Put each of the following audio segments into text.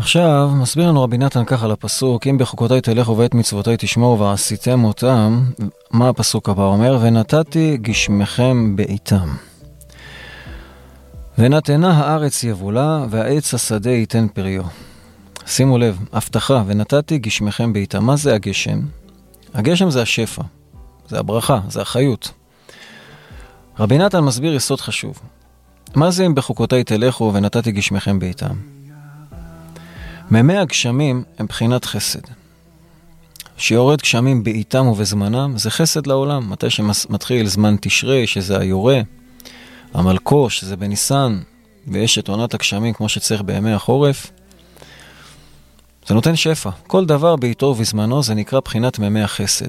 עכשיו, מסביר לנו רבי נתן ככה לפסוק, אם בחוקותיי תלכו ואת מצוותיי תשמעו ועשיתם אותם, מה הפסוק הבא אומר? ונתתי גשמכם בעיתם. ונתנה הארץ יבולה, והעץ השדה ייתן פריו. שימו לב, הבטחה, ונתתי גשמכם בעיתם. מה זה הגשם? הגשם זה השפע, זה הברכה, זה החיות. רבי נתן מסביר יסוד חשוב. מה זה אם בחוקותיי תלכו ונתתי גשמכם בעיתם? מימי הגשמים הם בחינת חסד. שיורד גשמים בעיתם ובזמנם, זה חסד לעולם. מתי שמתחיל זמן תשרי, שזה היורה, המלכו, שזה בניסן, ויש את עונת הגשמים כמו שצריך בימי החורף, זה נותן שפע. כל דבר בעיתו ובזמנו זה נקרא בחינת מימי החסד.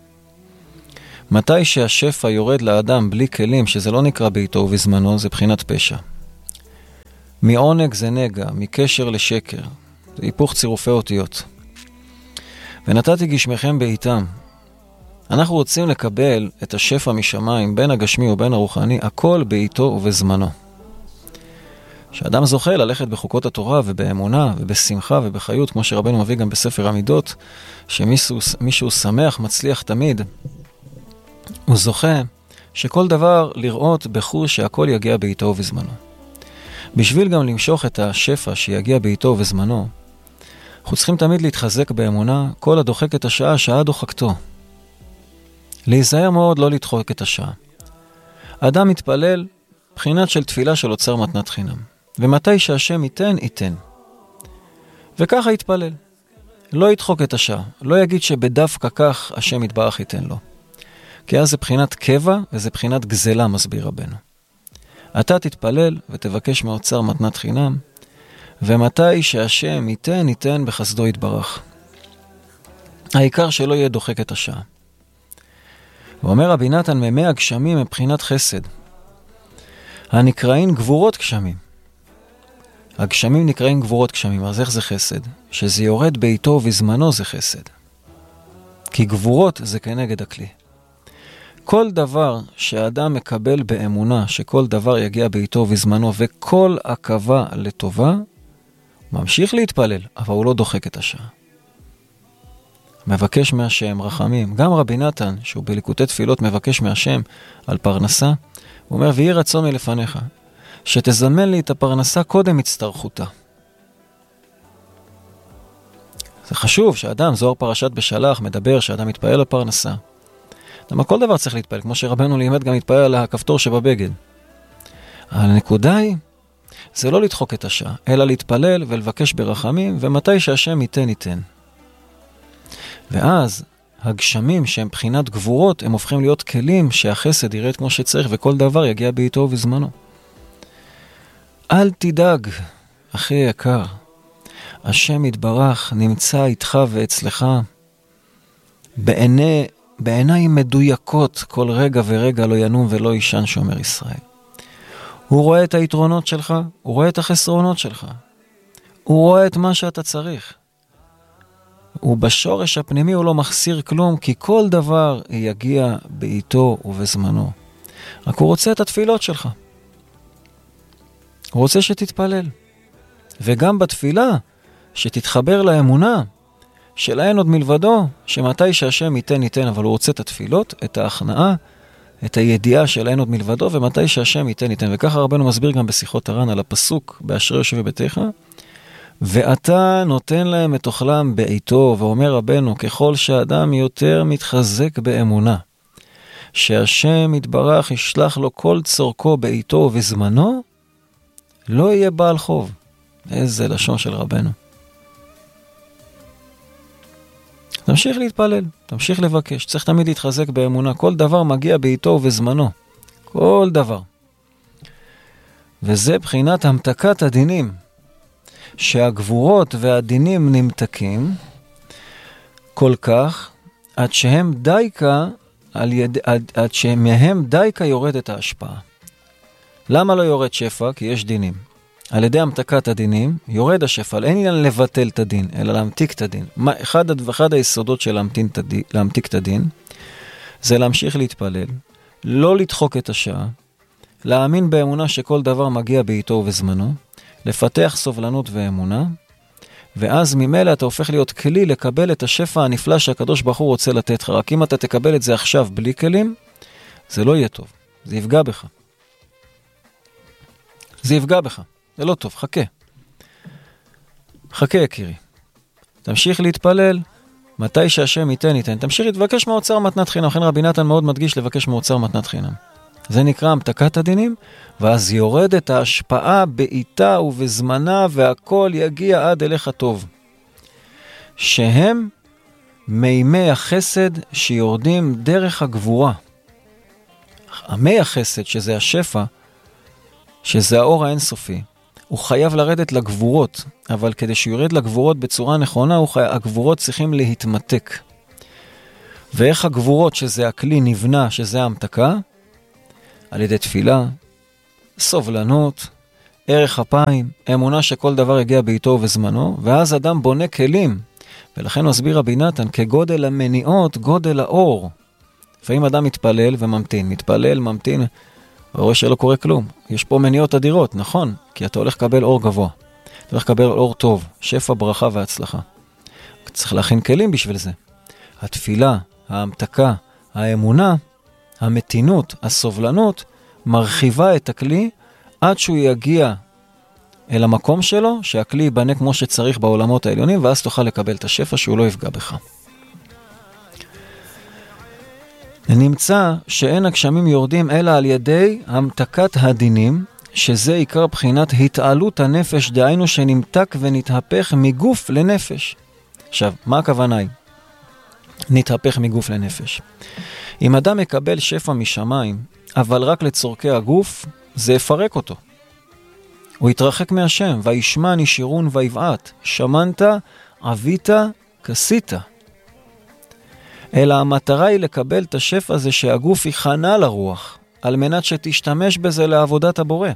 מתי שהשפע יורד לאדם בלי כלים, שזה לא נקרא בעיתו ובזמנו, זה בחינת פשע. מעונג זה נגע, מקשר לשקר. זה היפוך צירופי אותיות. ונתתי גשמכם בעיתם. אנחנו רוצים לקבל את השפע משמיים, בין הגשמי ובין הרוחני, הכל בעיתו ובזמנו. שאדם זוכה ללכת בחוקות התורה ובשמחה ובחיות, כמו שרבנו מביא גם בספר המידות, שמישהו שמח, מצליח תמיד, הוא זוכה שכל דבר לראות בחוש שהכל יגיע בעיתו ובזמנו. בשביל גם למשוך את השפע שיגיע בעיתו ובזמנו, אנחנו צריכים תמיד להתחזק באמונה, כל הדוחק את השעה, שעה דוחקתו. להיזהר מאוד לא לדחוק את השעה. האדם מתפלל בחינת של תפילה של אוצר מתנת חינם. ומתי שהשם ייתן, ייתן. וככה יתפלל. לא ידחוק את השעה. לא יגיד שבדווקא כך השם יתברך ייתן לו. כי אז זה בחינת קבע וזה בחינת גזלה, מסביר רבנו. אתה תתפלל ותבקש מאוצר מתנת חינם, ומתי שהשם ייתן, ייתן בחסדו יתברך. העיקר שלא יהיה דוחק את השעה. ואומר רבי נתן, מימי הגשמים הם בחינת חסד. הנקראים גבורות גשמים. הגשמים נקראים גבורות גשמים. אז איך זה חסד? שזה יורד בעיתו ובזמנו זה חסד. כי גבורות זה כנגד הכלי. כל דבר שהאדם מקבל באמונה, שכל דבר יגיע בעיתו ובזמנו, וכל עקבה לטובה, הוא ממשיך להתפלל, אבל הוא לא דוחק את השעה. מבקש מהשם רחמים. גם רבי נתן, שהוא בליקוטי תפילות, מבקש מהשם על פרנסה. הוא אומר, ויהי רצון מלפניך, שתזמן לי את הפרנסה קודם הצטרכותה. זה חשוב שאדם, זוהר פרשת בשלח, מדבר שאדם מתפעל לפרנסה. למה כל דבר צריך להתפעל, כמו שרבנו לימד גם להתפעל על הכפתור שבבגד. אבל הנקודה היא, זה לא לדחוק את השעה, אלא להתפלל ולבקש ברחמים, ומתי שהשם ייתן, ייתן. ואז הגשמים שהם בחינת גבורות, הם הופכים להיות כלים שהחסד ירד כמו שצריך, וכל דבר יגיע בעיתו ובזמנו. אל תדאג, אחי יקר, השם יתברך נמצא איתך ואצלך, בעיניים מדויקות, כל רגע ורגע לא ינום ולא ישן, שומר ישראל. הוא רואה את היתרונות שלך, הוא רואה את החסרונות שלך, הוא רואה את מה שאתה צריך. ובשורש הפנימי הוא לא מחסיר כלום, כי כל דבר יגיע בעיתו ובזמנו. רק הוא רוצה את התפילות שלך. הוא רוצה שתתפלל. וגם בתפילה, שתתחבר לאמונה, שלהן עוד מלבדו, שמתי שהשם ייתן, ייתן, אבל הוא רוצה את התפילות, את ההכנעה, את הידיעה שלהן עוד מלבדו, ומתי שהשם ייתן, ייתן. וככה רבנו מסביר גם בשיחות הר"ן על הפסוק, באשרי יושב בביתך, ואתה נותן להם את אוכלם בעיתו, ואומר רבנו, ככל שהאדם יותר מתחזק באמונה, שהשם יתברך ישלח לו כל צורכו בעיתו ובזמנו, לא יהיה בעל חוב. איזה לשון של רבנו. תמשיך להתפלל, תמשיך לבקש, צריך תמיד להתחזק באמונה, כל דבר מגיע בעיתו ובזמנו, כל דבר. וזה בחינת המתקת הדינים, שהגבורות והדינים נמתקים כל כך, עד שמהם דייקה יורדת ההשפעה. למה לא יורד שפע? כי יש דינים. על ידי המתקת הדינים יורד השפע. אין עניין לבטל את הדין, אלא להמתיק את הדין. אחד היסודות של להמתיק את הדין, זה להמשיך להתפלל, לא לדחוק את השעה, להאמין באמונה שכל דבר מגיע בעיתו ובזמנו, לפתח סובלנות ואמונה, ואז ממילא אתה הופך להיות כלי לקבל את השפע הנפלא שהקדוש ברוך הוא רוצה לתת לך. רק אם אתה תקבל את זה עכשיו בלי כלים, זה לא יהיה טוב. זה יפגע בך. זה יפגע בך. זה לא טוב. חכה. חכה, יקירי. תמשיך להתפלל. מתי שהשם ייתן. תמשיך להתבקש מאוצר מתנת חינם. לכן רבי נתן מאוד מדגיש לבקש מאוצר מתנת חינם. זה נקרא המתקת הדינים, ואז יורדת ההשפעה בעיתה ובזמנה, והכל יגיע עד אליך טוב. שהם מימי החסד שיורדים דרך הגבורה. עמי החסד, שזה השפע, שזה האור האינסופי, הוא חייב לרדת לגבורות, אבל כדי שיורד לגבורות בצורה נכונה, הגבורות צריכים להתמתק. ואיך הגבורות, שזה הכלי נבנה, שזה המתקה, על ידי תפילה, סובלנות, ערך אפיים, אמונה שכל דבר יגיע בעיתו ובזמנו, ואז אדם בונה כלים, ולכן מסביר רבי נתן, כגודל המניעות, גודל האור. לפעמים אדם מתפלל וממתין, מתפלל, ממתין, ורואה שלא קורה כלום. יש פה מניעות אדירות, נכון, כי אתה הולך לקבל אור גבוה, אתה הולך לקבל אור טוב, שפע, ברכה והצלחה. צריך להכין כלים בשביל זה. התפילה, ההמתקה, האמונה, המתינות, הסובלנות, מרחיבה את הכלי עד שהוא יגיע אל המקום שלו, שהכלי ייבנה כמו שצריך בעולמות העליונים, ואז תוכל לקבל את השפע שהוא לא יפגע בך. נמצא שאין הגשמים יורדים אלא על ידי המתקת הדינים, שזה עיקר בחינת התעלות הנפש, דהיינו שנמתק ונתהפך מגוף לנפש. עכשיו, מה הכוונה היא? נתהפך מגוף לנפש. אם אדם מקבל שפע משמיים, אבל רק לצורכי הגוף, זה יפרק אותו. הוא יתרחק מהשם, וישמן ישירון ויבעט, שמנת, עבית, כסית. אלא המטרה היא לקבל את השפע הזה שהגוף יכנה לרוח, על מנת שתשתמש בזה לעבודת הבורא.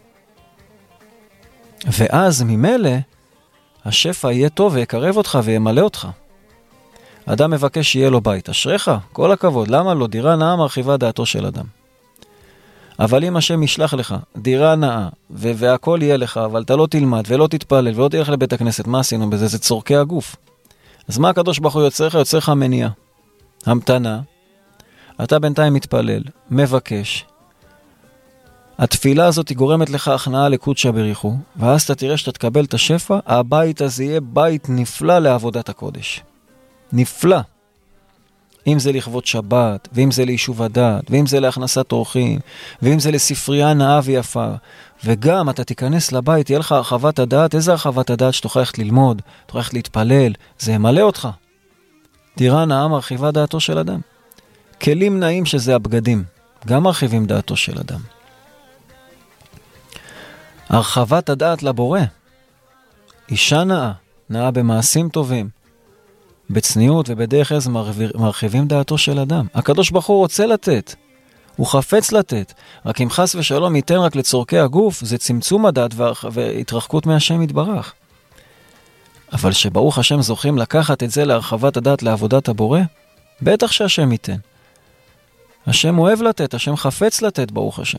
ואז ממילא, השפע יהיה טוב ויקרב אותך וימלא אותך. אדם מבקש שיהיה לו בית, אשריך, כל הכבוד, למה לא? דירה נאה מרחיבה דעתו של אדם. אבל אם השם ישלח לך דירה נאה, והכל יהיה לך, אבל אתה לא תלמד ולא תתפלל ולא תלך לבית הכנסת, מה עשינו בזה? זה צורכי הגוף. אז מה הקדוש ברוך הוא יוצא לך? יוצא לך מניעה, המתנה, אתה בינתיים מתפלל, מבקש. התפילה הזאת היא גורמת לך הכנעה לקודשא בריחו, ואז אתה תראה שאתה תקבל את השפע, הבית הזה יהיה בית נפלא לעבודת הקודש. נפלא. אם זה לכבוד שבת, ואם זה ליישוב הדת, ואם זה להכנסת אורחים, ואם זה לספרייה נאה ויפה, וגם אתה תיכנס לבית, יהיה לך הרחבת הדעת. איזה הרחבת הדעת? שתוכל ללכת ללמוד, תוכל ללכת להתפלל, זה ימלא אותך. דירה נאה מרחיבה דעתו של אדם. כלים נאים שזה הבגדים, גם מרחיבים דעתו של אדם. הרחבת הדעת לבורא, אישה נאה, נאה במעשים טובים, בצניעות ובדרך ארץ מרחיבים דעתו של אדם. הקדוש ברוך הוא רוצה לתת, הוא חפץ לתת, רק אם חס ושלום ייתן רק לצורכי הגוף, זה צמצום הדעת והתרחקות מהשם יתברך. אבל שברוך השם זוכים לקחת את זה להרחבת הדעת לעבודת הבורא, בטח שהשם ייתן. השם אוהב לתת, השם חפץ לתת, ברוך השם.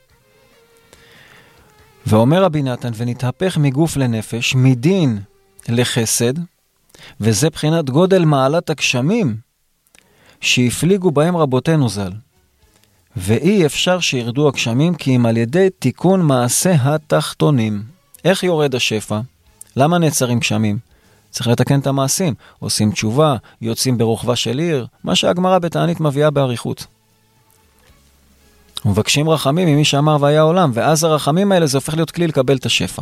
ואומר רבי נתן, ונתהפך מגוף לנפש, מדין לחסד, וזה בחינת גודל מעלת הגשמים, שהפליגו בהם רבותינו ז"ל. ואי אפשר שירדו הגשמים, כי אם על ידי תיקון מעשה התחתונים. איך יורד השפע? למה נעצרים גשמים? צריך לתקן את המעשים. עושים תשובה, יוצאים ברוחבה של עיר, מה שהגמרא בתענית מביאה באריכות. ומבקשים רחמים ממי שאמר והיה עולם, ואז הרחמים האלה זה הופך להיות כלי לקבל את השפע.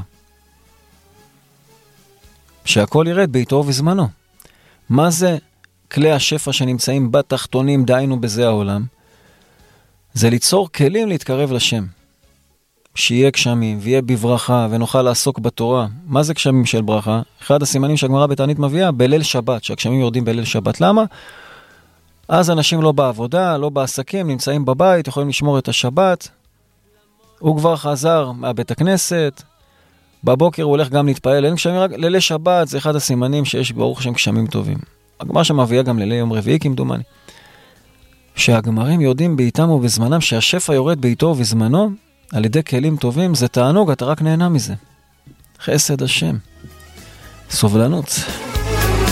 שהכל ירד בעיתו ובזמנו. מה זה כלי השפע שנמצאים בתחתונים, דיינו בזה העולם? זה ליצור כלים להתקרב לשם. שיהיה גשמים ויהיה בברכה ונוכל לעסוק בתורה. מה זה גשמים של ברכה? אחד הסימנים שהגמרא בתענית מביאה, בליל שבת, שהגשמים יורדים בליל שבת. למה? אז אנשים לא בעבודה, לא בעסקים, נמצאים בבית, יכולים לשמור את השבת. הוא כבר חזר מהבית הכנסת, בבוקר הוא הולך גם להתפעל. אין גשמים, רק לילי שבת זה אחד הסימנים שיש ברוך השם גשמים טובים. הגמרא שמביאה גם לילי יום רביעי כמדומני. שהגמרים יודעים בעיתם ובזמנם שהשפע יורד בעיתו ובזמנו, על ידי כלים טובים, זה תענוג, אתה רק נהנה מזה. חסד השם. סובלנות.